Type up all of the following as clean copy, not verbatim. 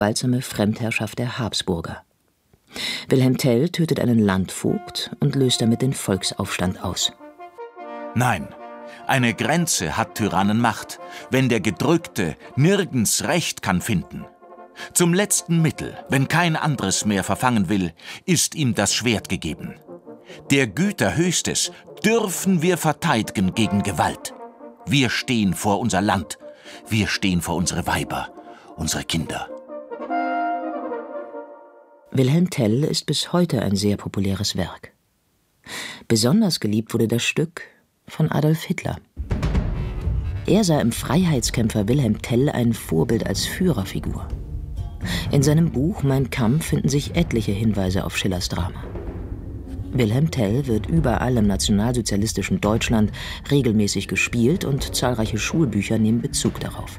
gewaltsame Fremdherrschaft der Habsburger. Wilhelm Tell tötet einen Landvogt und löst damit den Volksaufstand aus. Nein, eine Grenze hat Tyrannenmacht, wenn der Gedrückte nirgends Recht kann finden. Zum letzten Mittel, wenn kein anderes mehr verfangen will, ist ihm das Schwert gegeben. Der Güter Höchstes dürfen wir verteidigen gegen Gewalt. Wir stehen vor unser Land, wir stehen vor unsere Weiber, unsere Kinder. Wilhelm Tell ist bis heute ein sehr populäres Werk. Besonders geliebt wurde das Stück von Adolf Hitler. Er sah im Freiheitskämpfer Wilhelm Tell ein Vorbild als Führerfigur. In seinem Buch Mein Kampf finden sich etliche Hinweise auf Schillers Drama. Wilhelm Tell wird überall im nationalsozialistischen Deutschland regelmäßig gespielt und zahlreiche Schulbücher nehmen Bezug darauf.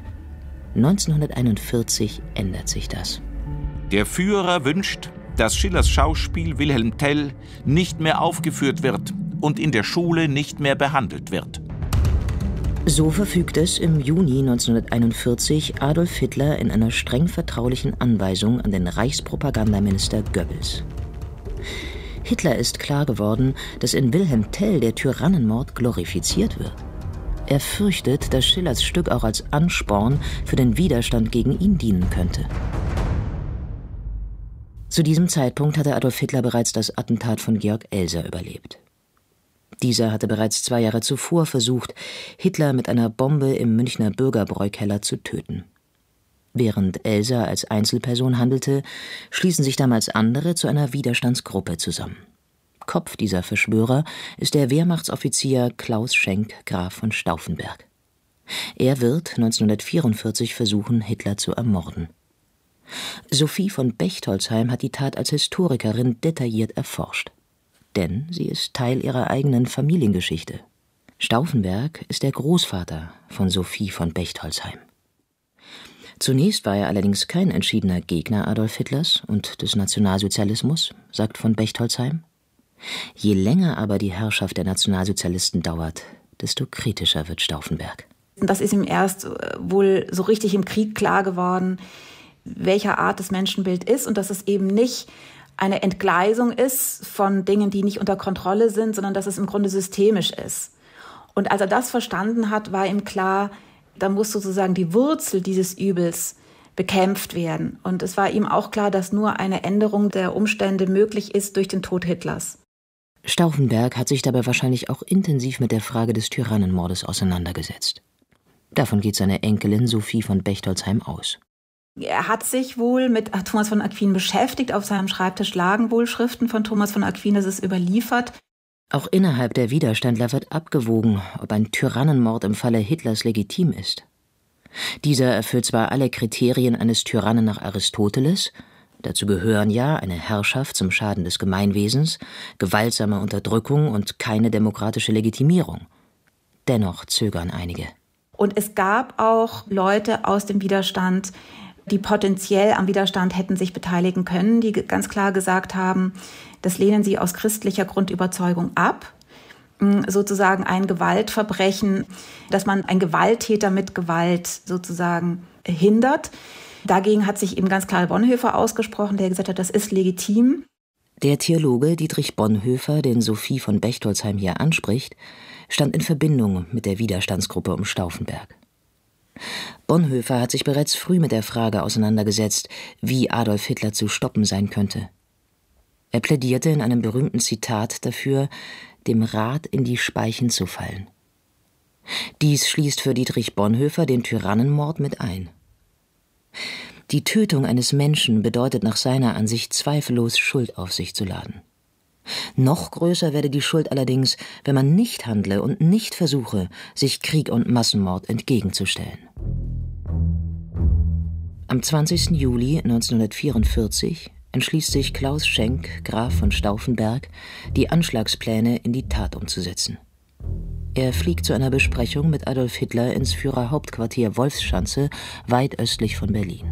1941 ändert sich das. Der Führer wünscht, dass Schillers Schauspiel Wilhelm Tell nicht mehr aufgeführt wird und in der Schule nicht mehr behandelt wird. So verfügt es im Juni 1941 Adolf Hitler in einer streng vertraulichen Anweisung an den Reichspropagandaminister Goebbels. Hitler ist klar geworden, dass in Wilhelm Tell der Tyrannenmord glorifiziert wird. Er fürchtet, dass Schillers Stück auch als Ansporn für den Widerstand gegen ihn dienen könnte. Zu diesem Zeitpunkt hatte Adolf Hitler bereits das Attentat von Georg Elser überlebt. Dieser hatte bereits 2 Jahre zuvor versucht, Hitler mit einer Bombe im Münchner Bürgerbräukeller zu töten. Während Elser als Einzelperson handelte, schließen sich damals andere zu einer Widerstandsgruppe zusammen. Kopf dieser Verschwörer ist der Wehrmachtsoffizier Klaus Schenk, Graf von Stauffenberg. Er wird 1944 versuchen, Hitler zu ermorden. Sophie von Bechtoldsheim hat die Tat als Historikerin detailliert erforscht. Denn sie ist Teil ihrer eigenen Familiengeschichte. Stauffenberg ist der Großvater von Sophie von Bechtoldsheim. Zunächst war er allerdings kein entschiedener Gegner Adolf Hitlers und des Nationalsozialismus, sagt von Bechtoldsheim. Je länger aber die Herrschaft der Nationalsozialisten dauert, desto kritischer wird Stauffenberg. Das ist ihm erst wohl so richtig im Krieg klar geworden, welcher Art das Menschenbild ist und dass es eben nicht eine Entgleisung ist von Dingen, die nicht unter Kontrolle sind, sondern dass es im Grunde systemisch ist. Und als er das verstanden hat, war ihm klar, da muss sozusagen die Wurzel dieses Übels bekämpft werden. Und es war ihm auch klar, dass nur eine Änderung der Umstände möglich ist durch den Tod Hitlers. Stauffenberg hat sich dabei wahrscheinlich auch intensiv mit der Frage des Tyrannenmordes auseinandergesetzt. Davon geht seine Enkelin Sophie von Bechtoldsheim aus. Er hat sich wohl mit Thomas von Aquin beschäftigt. Auf seinem Schreibtisch lagen wohl Schriften von Thomas von Aquin, das ist überliefert. Auch innerhalb der Widerständler wird abgewogen, ob ein Tyrannenmord im Falle Hitlers legitim ist. Dieser erfüllt zwar alle Kriterien eines Tyrannen nach Aristoteles, dazu gehören ja eine Herrschaft zum Schaden des Gemeinwesens, gewaltsame Unterdrückung und keine demokratische Legitimierung. Dennoch zögern einige. Und es gab auch Leute aus dem Widerstand, die potenziell am Widerstand hätten sich beteiligen können, die ganz klar gesagt haben, das lehnen sie aus christlicher Grundüberzeugung ab. Sozusagen ein Gewaltverbrechen, dass man einen Gewalttäter mit Gewalt sozusagen hindert. Dagegen hat sich eben ganz klar Bonhoeffer ausgesprochen, der gesagt hat, das ist legitim. Der Theologe Dietrich Bonhoeffer, den Sophie von Bechtoldsheim hier anspricht, stand in Verbindung mit der Widerstandsgruppe um Stauffenberg. Bonhoeffer hat sich bereits früh mit der Frage auseinandergesetzt, wie Adolf Hitler zu stoppen sein könnte. Er plädierte in einem berühmten Zitat dafür, dem Rat in die Speichen zu fallen. Dies schließt für Dietrich Bonhoeffer den Tyrannenmord mit ein. Die Tötung eines Menschen bedeutet nach seiner Ansicht zweifellos, Schuld auf sich zu laden. Noch größer werde die Schuld allerdings, wenn man nicht handle und nicht versuche, sich Krieg und Massenmord entgegenzustellen. Am 20. Juli 1944 entschließt sich Klaus Schenk, Graf von Stauffenberg, die Anschlagspläne in die Tat umzusetzen. Er fliegt zu einer Besprechung mit Adolf Hitler ins Führerhauptquartier Wolfschanze, weit östlich von Berlin.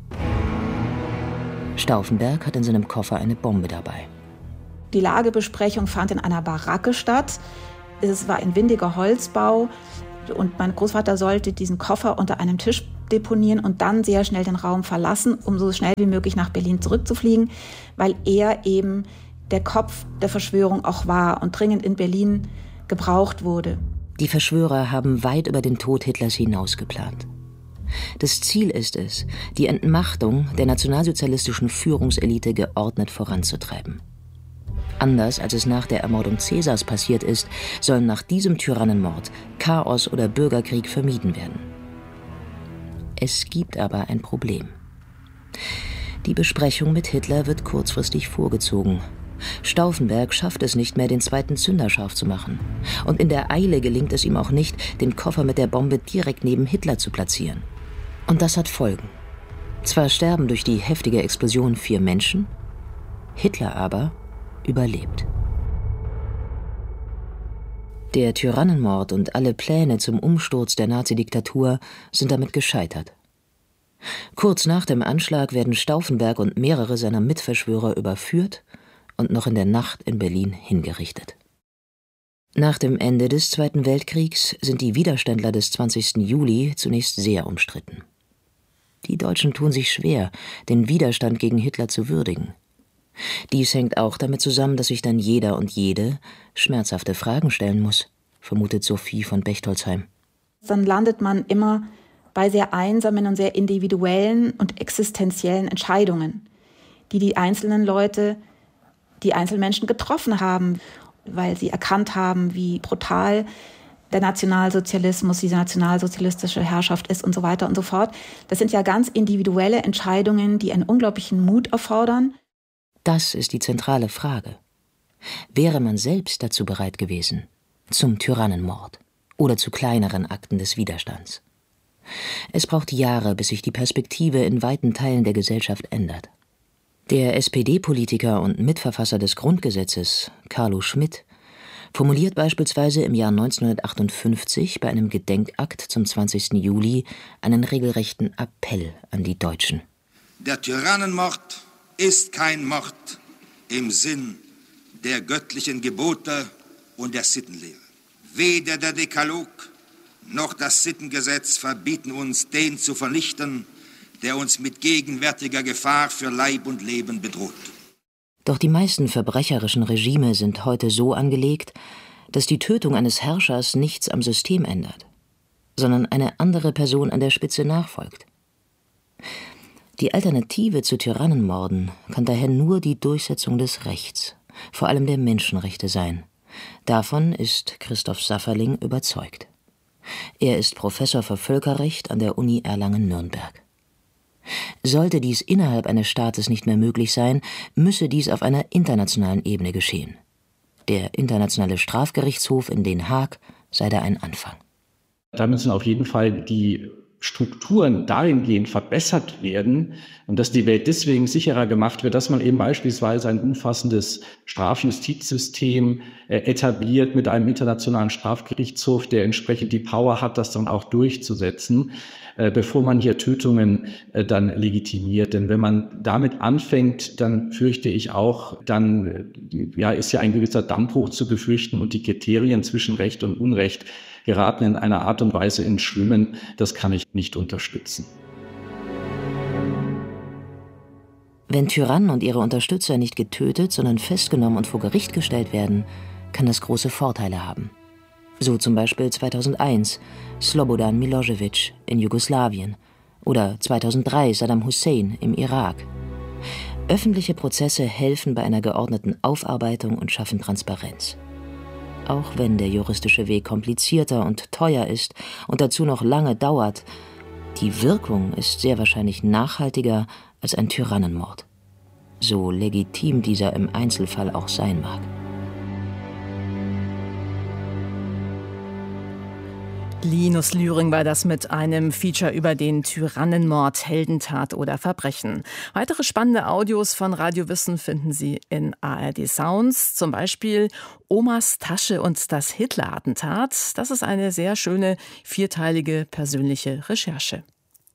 Stauffenberg hat in seinem Koffer eine Bombe dabei. Die Lagebesprechung fand in einer Baracke statt. Es war ein windiger Holzbau und mein Großvater sollte diesen Koffer unter einem Tisch abdeponieren und dann sehr schnell den Raum verlassen, um so schnell wie möglich nach Berlin zurückzufliegen, weil er eben der Kopf der Verschwörung auch war und dringend in Berlin gebraucht wurde. Die Verschwörer haben weit über den Tod Hitlers hinaus geplant. Das Ziel ist es, die Entmachtung der nationalsozialistischen Führungselite geordnet voranzutreiben. Anders als es nach der Ermordung Caesars passiert ist, sollen nach diesem Tyrannenmord Chaos oder Bürgerkrieg vermieden werden. Es gibt aber ein Problem. Die Besprechung mit Hitler wird kurzfristig vorgezogen. Stauffenberg schafft es nicht mehr, den zweiten Zünder scharf zu machen. Und in der Eile gelingt es ihm auch nicht, den Koffer mit der Bombe direkt neben Hitler zu platzieren. Und das hat Folgen. Zwar sterben durch die heftige Explosion 4 Menschen, Hitler aber überlebt. Der Tyrannenmord und alle Pläne zum Umsturz der Nazidiktatur sind damit gescheitert. Kurz nach dem Anschlag werden Stauffenberg und mehrere seiner Mitverschwörer überführt und noch in der Nacht in Berlin hingerichtet. Nach dem Ende des Zweiten Weltkriegs sind die Widerständler des 20. Juli zunächst sehr umstritten. Die Deutschen tun sich schwer, den Widerstand gegen Hitler zu würdigen. Dies hängt auch damit zusammen, dass sich dann jeder und jede schmerzhafte Fragen stellen muss, vermutet Sophie von Bechtolzheim. Dann landet man immer bei sehr einsamen und sehr individuellen und existenziellen Entscheidungen, die die einzelnen Leute, die Einzelmenschen getroffen haben, weil sie erkannt haben, wie brutal der Nationalsozialismus, diese nationalsozialistische Herrschaft ist und so weiter und so fort. Das sind ja ganz individuelle Entscheidungen, die einen unglaublichen Mut erfordern. Das ist die zentrale Frage. Wäre man selbst dazu bereit gewesen, zum Tyrannenmord oder zu kleineren Akten des Widerstands? Es braucht Jahre, bis sich die Perspektive in weiten Teilen der Gesellschaft ändert. Der SPD-Politiker und Mitverfasser des Grundgesetzes, Carlo Schmitt, formuliert beispielsweise im Jahr 1958 bei einem Gedenkakt zum 20. Juli einen regelrechten Appell an die Deutschen. Der Tyrannenmord ist kein Mord im Sinn der göttlichen Gebote und der Sittenlehre. Weder der Dekalog noch das Sittengesetz verbieten uns, den zu vernichten, der uns mit gegenwärtiger Gefahr für Leib und Leben bedroht. Doch die meisten verbrecherischen Regime sind heute so angelegt, dass die Tötung eines Herrschers nichts am System ändert, sondern eine andere Person an der Spitze nachfolgt. Die Alternative zu Tyrannenmorden kann daher nur die Durchsetzung des Rechts, vor allem der Menschenrechte sein. Davon ist Christoph Safferling überzeugt. Er ist Professor für Völkerrecht an der Uni Erlangen-Nürnberg. Sollte dies innerhalb eines Staates nicht mehr möglich sein, müsse dies auf einer internationalen Ebene geschehen. Der Internationale Strafgerichtshof in Den Haag sei da ein Anfang. Da müssen auf jeden Fall die Strukturen dahingehend verbessert werden und dass die Welt deswegen sicherer gemacht wird, dass man eben beispielsweise ein umfassendes Strafjustizsystem etabliert mit einem internationalen Strafgerichtshof, der entsprechend die Power hat, das dann auch durchzusetzen, bevor man hier Tötungen dann legitimiert. Denn wenn man damit anfängt, dann fürchte ich auch, dann ist ja ein gewisser Dammbruch zu befürchten und die Kriterien zwischen Recht und Unrecht geraten in einer Art und Weise ins Schwimmen. Das kann ich nicht unterstützen. Wenn Tyrannen und ihre Unterstützer nicht getötet, sondern festgenommen und vor Gericht gestellt werden, kann das große Vorteile haben. So zum Beispiel 2001 Slobodan Milosevic in Jugoslawien oder 2003 Saddam Hussein im Irak. Öffentliche Prozesse helfen bei einer geordneten Aufarbeitung und schaffen Transparenz. Auch wenn der juristische Weg komplizierter und teuer ist und dazu noch lange dauert, die Wirkung ist sehr wahrscheinlich nachhaltiger als ein Tyrannenmord, so legitim dieser im Einzelfall auch sein mag. Linus Lühring war das mit einem Feature über den Tyrannenmord, Heldentat oder Verbrechen. Weitere spannende Audios von Radio Wissen finden Sie in ARD Sounds, zum Beispiel Omas Tasche und das Hitler-Attentat. Das ist eine sehr schöne, vierteilige persönliche Recherche.